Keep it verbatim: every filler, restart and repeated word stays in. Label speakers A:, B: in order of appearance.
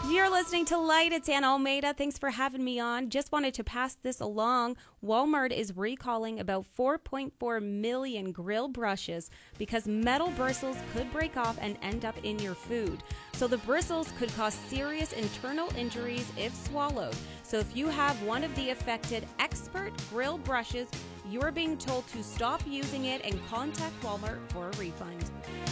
A: You're listening to Light. It's Anna Almeida. Thanks for having me on. Just wanted to pass this along. Walmart is recalling about four point four million grill brushes because metal bristles could break off and end up in your food. So the bristles could cause serious internal injuries if swallowed. So if you have one of the affected expert grill brushes, you're being told to stop using it and contact Walmart for a refund.